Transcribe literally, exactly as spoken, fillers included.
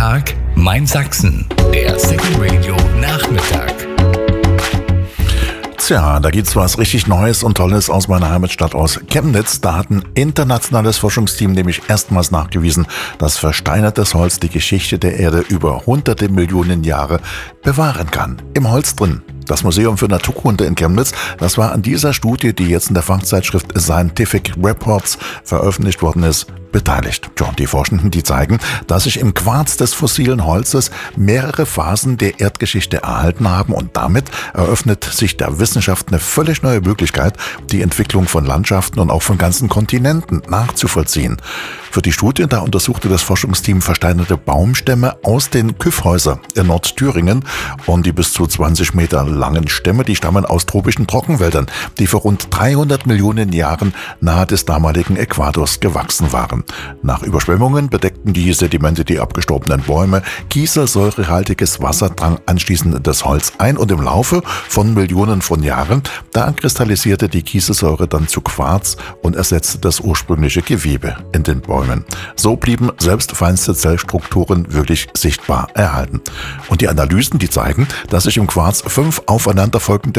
Tag, mein Sachsen. Der City Radio Nachmittag. Tja, da gibt's was richtig Neues und Tolles aus meiner Heimatstadt, aus Chemnitz. Da hat ein internationales Forschungsteam nämlich erstmals nachgewiesen, dass versteinertes Holz die Geschichte der Erde über hunderte Millionen Jahre bewahren kann. Im Holz drin. Das Museum für Naturkunde in Chemnitz, das war an dieser Studie, die jetzt in der Fachzeitschrift Scientific Reports veröffentlicht worden ist, beteiligt. Ja, die Forschenden, die zeigen, dass sich im Quarz des fossilen Holzes mehrere Phasen der Erdgeschichte erhalten haben und damit eröffnet sich der Wissenschaft eine völlig neue Möglichkeit, die Entwicklung von Landschaften und auch von ganzen Kontinenten nachzuvollziehen. Für die Studie, da untersuchte das Forschungsteam versteinerte Baumstämme aus den Kyffhäuser in Nordthüringen und die bis zu zwanzig Meter langen Stämme, die stammen aus tropischen Trockenwäldern, die vor rund dreihundert Millionen Jahren nahe des damaligen Äquators gewachsen waren. Nach Überschwemmungen bedeckten die Sedimente die abgestorbenen Bäume, kieselsäurehaltiges Wasser drang anschließend in das Holz ein und im Laufe von Millionen von Jahren, da kristallisierte die Kieselsäure dann zu Quarz und ersetzte das ursprüngliche Gewebe in den Bäumen. So blieben selbst feinste Zellstrukturen wirklich sichtbar erhalten. Und die Analysen, die zeigen, dass sich im Quarz fünf aufeinanderfolgende